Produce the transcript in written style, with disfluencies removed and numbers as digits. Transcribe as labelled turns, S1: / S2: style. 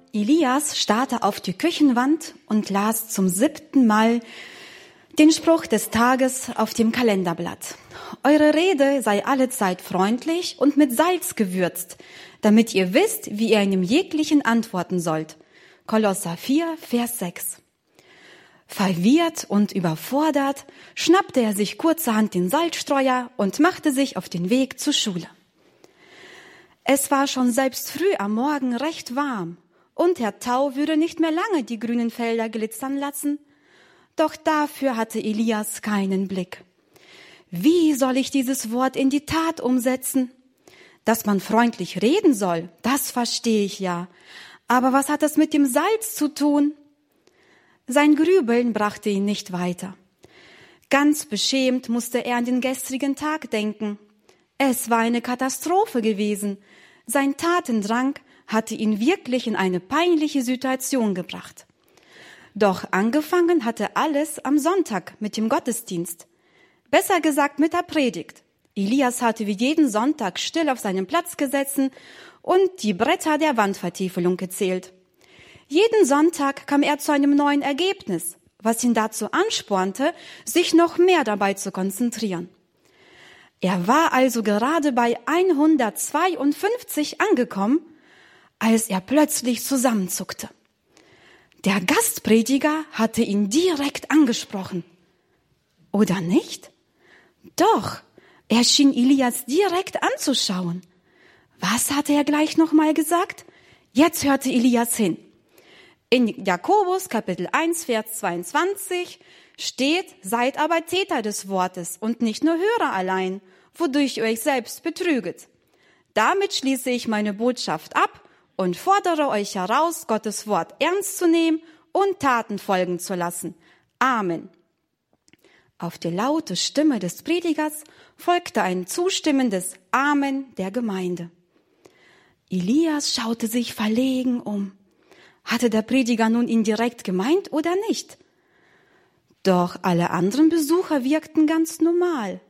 S1: Elias starrte auf die Küchenwand und las zum 7. Mal den Spruch des Tages auf dem Kalenderblatt. Eure Rede sei allezeit freundlich und mit Salz gewürzt, damit ihr wisst, wie ihr einem jeglichen antworten sollt. Kolosser 4, Vers 6. Verwirrt und überfordert schnappte er sich kurzerhand den Salzstreuer und machte sich auf den Weg zur Schule. Es war schon selbst früh am Morgen recht warm und Herr Tau würde nicht mehr lange die grünen Felder glitzern lassen. Doch dafür hatte Elias keinen Blick. Wie soll ich dieses Wort in die Tat umsetzen? Dass man freundlich reden soll, das verstehe ich ja. Aber was hat das mit dem Salz zu tun? Sein Grübeln brachte ihn nicht weiter. Ganz beschämt musste er an den gestrigen Tag denken. Es war eine Katastrophe gewesen. Sein Tatendrang hatte ihn wirklich in eine peinliche Situation gebracht. Doch angefangen hatte alles am Sonntag mit dem Gottesdienst. Besser gesagt mit der Predigt. Elias hatte wie jeden Sonntag still auf seinen Platz gesessen und die Bretter der Wandvertiefelung gezählt. Jeden Sonntag kam er zu einem neuen Ergebnis, was ihn dazu anspornte, sich noch mehr dabei zu konzentrieren. Er war also gerade bei 152 angekommen, als er plötzlich zusammenzuckte. Der Gastprediger hatte ihn direkt angesprochen. Oder nicht? Doch, er schien Elias direkt anzuschauen. Was hatte er gleich nochmal gesagt? Jetzt hörte Elias hin. In Jakobus Kapitel 1, Vers 22 steht, seid aber Täter des Wortes und nicht nur Hörer allein, wodurch ihr euch selbst betrüget. Damit schließe ich meine Botschaft ab und fordere euch heraus, Gottes Wort ernst zu nehmen und Taten folgen zu lassen. Amen. Auf die laute Stimme des Predigers folgte ein zustimmendes Amen der Gemeinde. Elias schaute sich verlegen um. Hatte der Prediger nun ihn direkt gemeint oder nicht? Doch alle anderen Besucher wirkten ganz normal.